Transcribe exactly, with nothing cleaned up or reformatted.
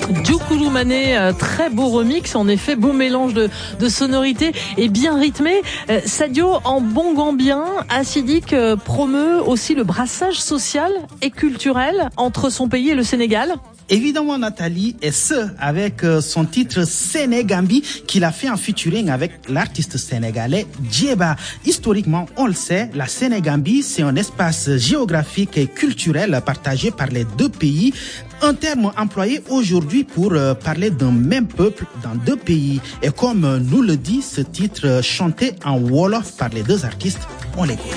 Djokoulou Mané, euh, très beau remix, en effet, beau mélange de, de sonorités et bien rythmé. Euh, Sadio, en bon gambien, Acidic euh, promeut aussi le brassage social et culturel entre son pays et le Sénégal. Évidemment, Nathalie, et ce, avec son titre Sénégambi, qu'il a fait en featuring avec l'artiste sénégalais Djeba. Historiquement, on le sait, la Sénégambie, c'est un espace géographique et culturel partagé par les deux pays. Un terme employé aujourd'hui pour parler d'un même peuple dans deux pays. Et comme nous le dit ce titre chanté en Wolof par les deux artistes, on l'écoute.